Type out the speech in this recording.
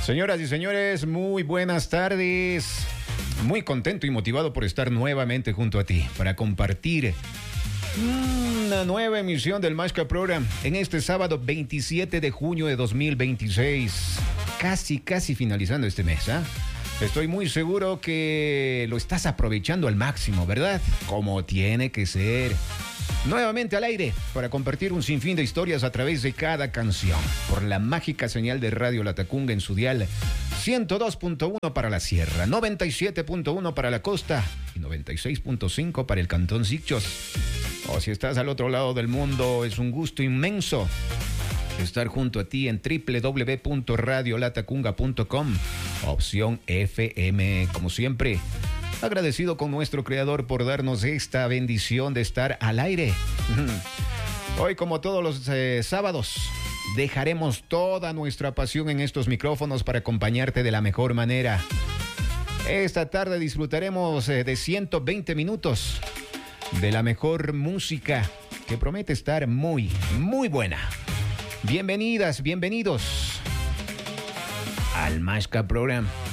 Señoras y señores, muy buenas tardes. Muy contento y motivado por estar nuevamente junto a ti para compartir una nueva emisión del Masca Program en este sábado 27 de junio de 2026. Casi finalizando este mes, ¿ah? Estoy muy seguro que lo estás aprovechando al máximo, ¿verdad? Como tiene que ser. Nuevamente al aire para compartir un sinfín de historias a través de cada canción. Por la mágica señal de Radio Latacunga en su dial 102.1 para la sierra, 97.1 para la costa y 96.5 para el cantón Sichos. O si estás al otro lado del mundo, es un gusto inmenso estar junto a ti en www.radiolatacunga.com, opción FM, como siempre. Agradecido con nuestro creador por darnos esta bendición de estar al aire. Hoy, como todos los sábados, dejaremos toda nuestra pasión en estos micrófonos para acompañarte de la mejor manera. Esta tarde disfrutaremos de 120 minutos de la mejor música que promete estar muy buena. Bienvenidas, bienvenidos al Masca Program.